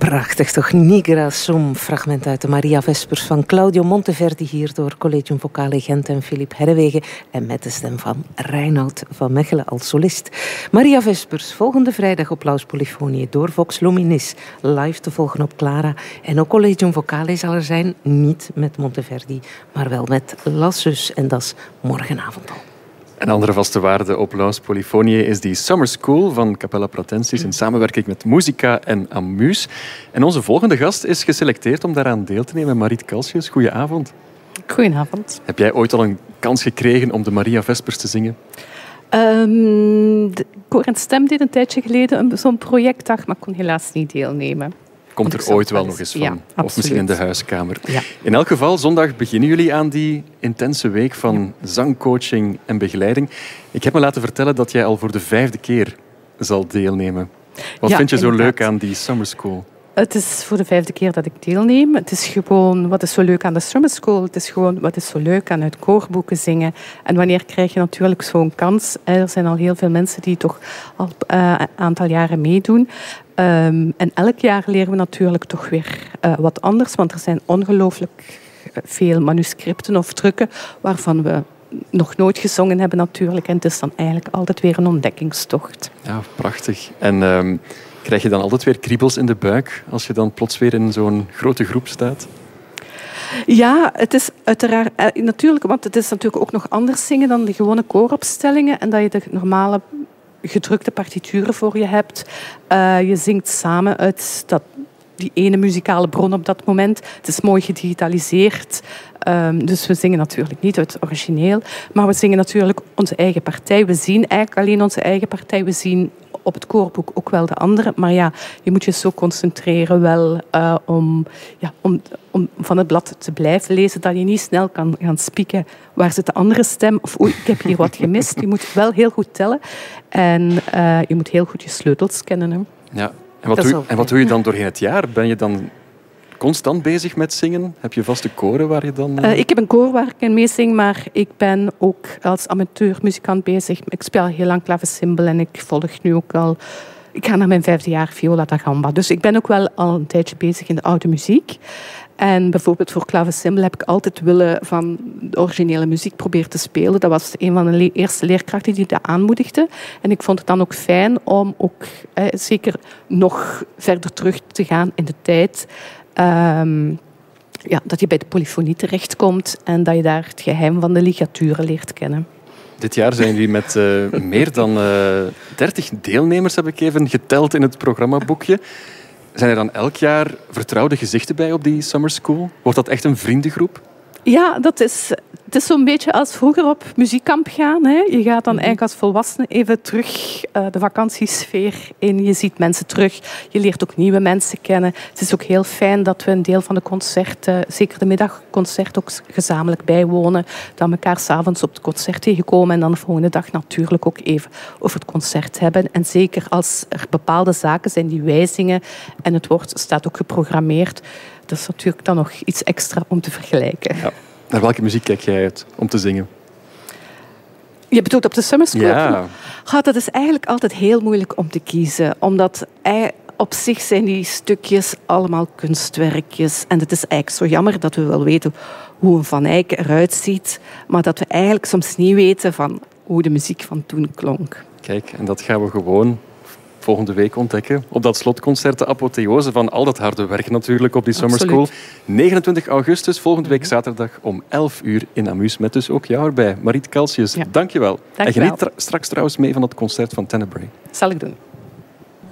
Prachtig toch? Nigra Sum, fragment uit de Maria Vespers van Claudio Monteverdi, hier door Collegium Vocale Gent en Philippe Herrewegen en met de stem van Reinoud van Mechelen als solist. Maria Vespers, volgende vrijdag op Laus Polyfonie door Vox Luminis, live te volgen op Clara. En ook Collegium Vocale zal er zijn, niet met Monteverdi, maar wel met Lassus en dat is morgenavond al. Een andere vaste waarde op Laus Polyfonie is die Summer School van Capella Pratensis in samenwerking met Musica en Amuse. En onze volgende gast is geselecteerd om daaraan deel te nemen. Mariet Calsius, goedenavond. Goedenavond. Heb jij ooit al een kans gekregen om de Maria Vespers te zingen? Koor en Stem deed een tijdje geleden zo'n projectdag, maar kon helaas niet deelnemen. Komt er ooit wel nog eens van? Ja, of misschien in de huiskamer. Ja. In elk geval, zondag beginnen jullie aan die intense week van zangcoaching en begeleiding. Ik heb me laten vertellen dat jij al voor de 5e keer zal deelnemen. Wat vind je zo leuk aan die Summer School? Het is voor de 5e keer dat ik deelneem. Het is gewoon, wat is zo leuk aan de Summer School? Het is gewoon, wat is zo leuk aan uit koorboeken zingen? En wanneer krijg je natuurlijk zo'n kans? Er zijn al heel veel mensen die toch al een aantal jaren meedoen. En elk jaar leren we natuurlijk toch weer wat anders. Want er zijn ongelooflijk veel manuscripten of drukken waarvan we nog nooit gezongen hebben natuurlijk. En het is dan eigenlijk altijd weer een ontdekkingstocht. Ja, prachtig. En krijg je dan altijd weer kriebels in de buik als je dan plots weer in zo'n grote groep staat? Ja, het is uiteraard natuurlijk, want het is natuurlijk ook nog anders zingen dan de gewone kooropstellingen en dat je de normale gedrukte partituren voor je hebt. Je zingt samen uit die ene muzikale bron op dat moment. Het is mooi gedigitaliseerd. Dus we zingen natuurlijk niet uit het origineel. Maar we zingen natuurlijk onze eigen partij. We zien eigenlijk alleen onze eigen partij. We zien op het koorboek ook wel de andere. Maar ja, je moet je zo concentreren wel om van het blad te blijven lezen dat je niet snel kan gaan spieken. Waar zit de andere stem? Of oei, ik heb hier wat gemist. Je moet wel heel goed tellen. En je moet heel goed je sleutels kennen. Hè. Ja. En wat doe je dan doorheen het jaar? Ben je dan constant bezig met zingen? Heb je vaste koren waar je dan... Ik heb een koor waar ik in meezing, maar ik ben ook als amateurmuzikant bezig. Ik speel heel lang klavecimbal en ik volg nu ook al... Ik ga naar mijn 5e jaar viola da gamba. Dus ik ben ook wel al een tijdje bezig in de oude muziek. En bijvoorbeeld voor klavecimbal heb ik altijd willen van de originele muziek proberen te spelen. Dat was een van de eerste leerkrachten die dat aanmoedigde. En ik vond het dan ook fijn om ook zeker nog verder terug te gaan in de tijd. Dat je bij de polyfonie terechtkomt en dat je daar het geheim van de ligaturen leert kennen. Dit jaar zijn jullie met meer dan 30 deelnemers, heb ik even geteld in het programmaboekje. Zijn er dan elk jaar vertrouwde gezichten bij op die Summer School? Wordt dat echt een vriendengroep? Ja, het is zo'n beetje als vroeger op muziekkamp gaan. Hè. Je gaat dan eigenlijk als volwassene even terug de vakantiesfeer in. Je ziet mensen terug. Je leert ook nieuwe mensen kennen. Het is ook heel fijn dat we een deel van de concerten, zeker de middagconcert, ook gezamenlijk bijwonen. Dat we elkaar 's avonds op het concert tegenkomen en dan de volgende dag natuurlijk ook even over het concert hebben. En zeker als er bepaalde zaken zijn die wij zingen en het staat ook geprogrammeerd. Dat is natuurlijk dan nog iets extra om te vergelijken. Ja. Naar welke muziek kijk jij uit om te zingen? Je bedoelt op de Summer School? Ja. Dat is eigenlijk altijd heel moeilijk om te kiezen. Omdat op zich zijn die stukjes allemaal kunstwerkjes. En het is eigenlijk zo jammer dat we wel weten hoe een Van Eyck eruit ziet. Maar dat we eigenlijk soms niet weten van hoe de muziek van toen klonk. Kijk, en dat gaan we gewoon volgende week ontdekken. Op dat slotconcert, de apotheose van al dat harde werk natuurlijk op die Summer School. 29 augustus, volgende week zaterdag om 11 uur in Amuse. Met dus ook jou erbij, Mariet Calsius. Ja. Dank je wel. Dank En je wel. geniet straks trouwens mee van het concert van Tenebrae. Zal ik doen.